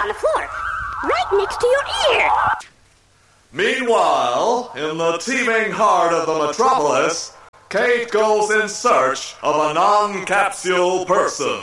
on the floor, right next to your ear. Meanwhile, in the teeming heart of the metropolis, Kate goes in search of a non-capsule person.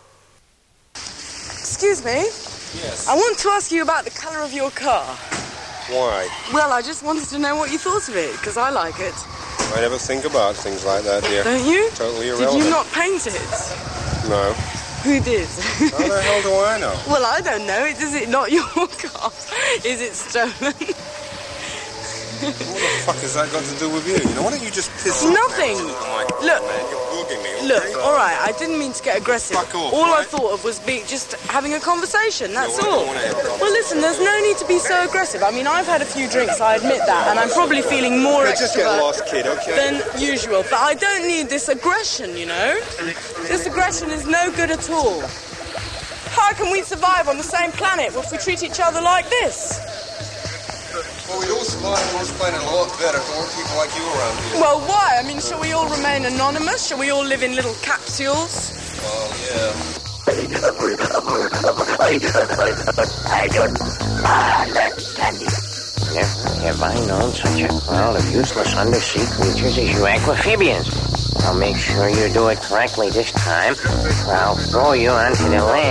Excuse me? Yes. I want to ask you about the colour of your car. Why? Well, I just wanted to know what you thought of it, because I like it. I never think about things like that, dear. Don't you? Totally irrelevant. Did you not paint it? No. Who did? How the hell do I know? Well, I don't know. Is it not your car? Is it stolen? What the fuck has that got to do with you? You know, why don't you just piss off? Nothing. Oh, my God, Look. man, you're bugging me. Look, okay? all right, I didn't mean to get aggressive. Fuck off, all I right? thought of was just having a conversation, that's No, I all. don't wanna have a conversation. Well, listen, there's no need to be so aggressive. I mean, I've had a few drinks, I admit that, and I'm probably feeling more Okay, just get extrovert lost, kid, okay? than usual. But I don't need this aggression, you know? This aggression is no good at all. How can we survive on the same planet if we treat each other like this? Well, we'd all survive on this planet a lot better if there weren't people like you around here. Well, why? I mean, shall we all remain anonymous? Shall we all live in little capsules? Well, yeah. Never have I known such a crowd of useless undersea creatures as you aquamphibians. I'll make sure you do it correctly this time, or I'll throw you onto the land.